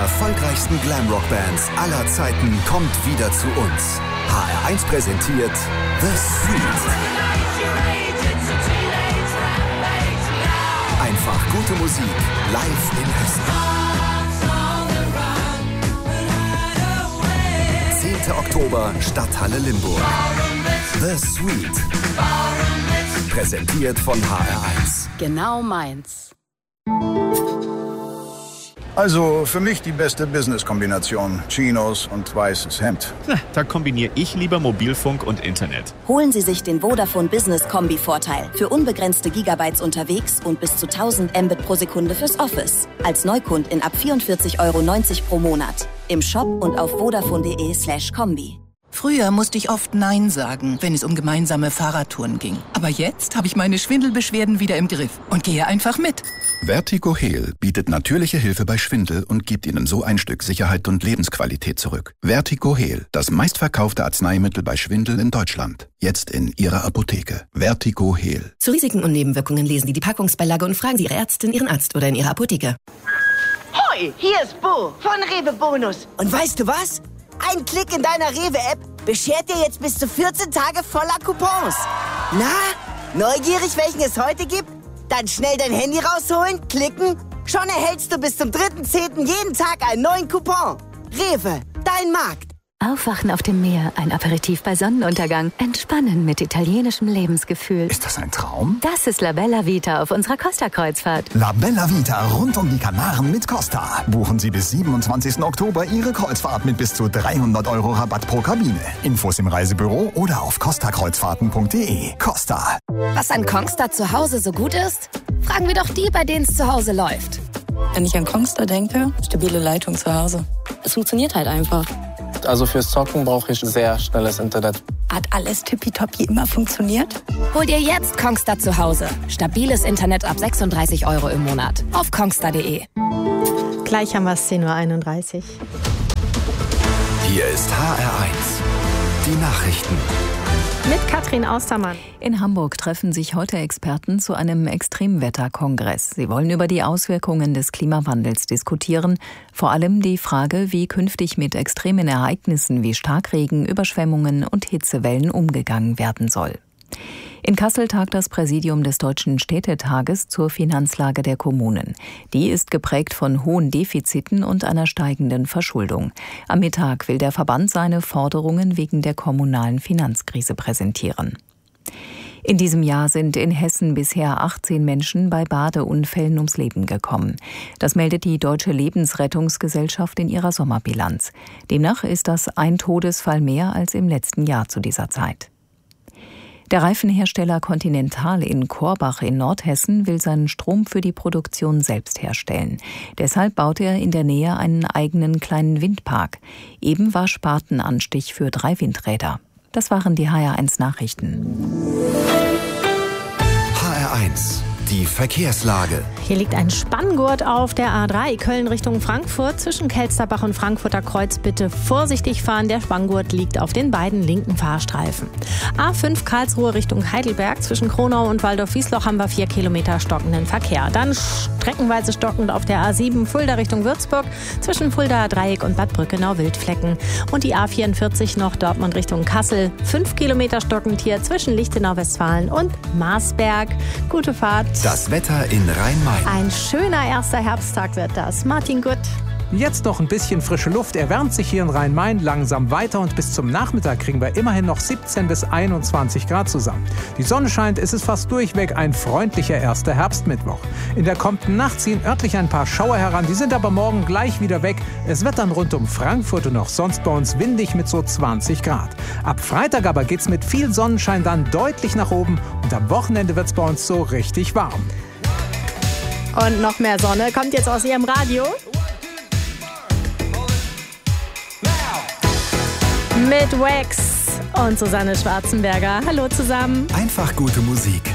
erfolgreichsten Glamrock-Bands aller Zeiten kommt wieder zu uns. HR1 präsentiert The Street. Einfach gute Musik, live in Hessen. 10. Oktober, Stadthalle Limburg. The Street. Präsentiert von HR1. Genau meins. Also für mich die beste Business-Kombination. Chinos und weißes Hemd. Da kombiniere ich lieber Mobilfunk und Internet. Holen Sie sich den Vodafone Business Kombi-Vorteil. Für unbegrenzte Gigabytes unterwegs und bis zu 1000 Mbit pro Sekunde fürs Office. Als Neukundin ab 44,90 € pro Monat. Im Shop und auf vodafone.de/kombi. Früher musste ich oft Nein sagen, wenn es um gemeinsame Fahrradtouren ging. Aber jetzt habe ich meine Schwindelbeschwerden wieder im Griff und gehe einfach mit. Vertigo Heal bietet natürliche Hilfe bei Schwindel und gibt Ihnen so ein Stück Sicherheit und Lebensqualität zurück. Vertigo Heal, das meistverkaufte Arzneimittel bei Schwindel in Deutschland. Jetzt in Ihrer Apotheke. Vertigo Heal. Zu Risiken und Nebenwirkungen lesen Sie die Packungsbeilage und fragen Sie Ihre Ärztin, Ihren Arzt oder in Ihrer Apotheke. Hoi, hier ist Bo von Rewe Bonus. Und weißt du was? Ein Klick in deiner Rewe-App beschert dir jetzt bis zu 14 Tage voller Coupons. Na, neugierig, welchen es heute gibt? Dann schnell dein Handy rausholen, klicken. Schon erhältst du bis zum 3.10. jeden Tag einen neuen Coupon. Rewe, dein Markt. Aufwachen auf dem Meer, ein Aperitif bei Sonnenuntergang, entspannen mit italienischem Lebensgefühl. Ist das ein Traum? Das ist La Bella Vita auf unserer Costa-Kreuzfahrt. La Bella Vita rund um die Kanaren mit Costa. Buchen Sie bis 27. Oktober Ihre Kreuzfahrt mit bis zu 300 € Rabatt pro Kabine. Infos im Reisebüro oder auf costakreuzfahrten.de. Costa. Was an Kongstar zu Hause so gut ist? Fragen wir doch die, bei denen es zu Hause läuft. Wenn ich an Kongstar denke, stabile Leitung zu Hause. Es funktioniert halt einfach. Also fürs Zocken brauche ich sehr schnelles Internet. Hat alles tippitoppi immer funktioniert? Hol dir jetzt Kongstar zu Hause. Stabiles Internet ab 36 € im Monat. Auf kongstar.de. Gleich haben wir es 10:31 Uhr. Hier ist HR1. Die Nachrichten. Mit Katrin Austermann. In Hamburg treffen sich heute Experten zu einem Extremwetterkongress. Sie wollen über die Auswirkungen des Klimawandels diskutieren. Vor allem die Frage, wie künftig mit extremen Ereignissen wie Starkregen, Überschwemmungen und Hitzewellen umgegangen werden soll. In Kassel tagt das Präsidium des Deutschen Städtetages zur Finanzlage der Kommunen. Die ist geprägt von hohen Defiziten und einer steigenden Verschuldung. Am Mittag will der Verband seine Forderungen wegen der kommunalen Finanzkrise präsentieren. In diesem Jahr sind in Hessen bisher 18 Menschen bei Badeunfällen ums Leben gekommen. Das meldet die Deutsche Lebensrettungsgesellschaft in ihrer Sommerbilanz. Demnach ist das ein Todesfall mehr als im letzten Jahr zu dieser Zeit. Der Reifenhersteller Continental in Korbach in Nordhessen will seinen Strom für die Produktion selbst herstellen. Deshalb baut er in der Nähe einen eigenen kleinen Windpark. Eben war Spatenanstich für 3 Windräder. Das waren die HR1 Nachrichten. HR1, die Verkehrslage. Hier liegt ein Spanngurt auf der A3 Köln Richtung Frankfurt. Zwischen Kelsterbach und Frankfurter Kreuz bitte vorsichtig fahren. Der Spanngurt liegt auf den beiden linken Fahrstreifen. A5 Karlsruhe Richtung Heidelberg. Zwischen Kronau und Waldorf-Wiesloch haben wir 4 Kilometer stockenden Verkehr. Dann streckenweise stockend auf der A7 Fulda Richtung Würzburg. Zwischen Fuldaer Dreieck und Bad Brückenau Wildflecken. Und die A44 noch Dortmund Richtung Kassel. 5 Kilometer stockend hier zwischen Lichtenau Westfalen und Marsberg. Gute Fahrt. Das Wetter in Rhein-Main. Ein schöner erster Herbsttag wird das. Martin Gutt. Jetzt noch ein bisschen frische Luft, erwärmt sich hier in Rhein-Main langsam weiter und bis zum Nachmittag kriegen wir immerhin noch 17 bis 21 Grad zusammen. Die Sonne scheint, es ist fast durchweg ein freundlicher erster Herbstmittwoch. In der kommenden Nacht ziehen örtlich ein paar Schauer heran, die sind aber morgen gleich wieder weg. Es wird dann rund um Frankfurt und auch sonst bei uns windig mit so 20 Grad. Ab Freitag aber geht's mit viel Sonnenschein dann deutlich nach oben und am Wochenende wird's bei uns so richtig warm. Und noch mehr Sonne kommt jetzt aus Ihrem Radio. Mit Wax und Susanne Schwarzenberger. Hallo zusammen. Einfach gute Musik.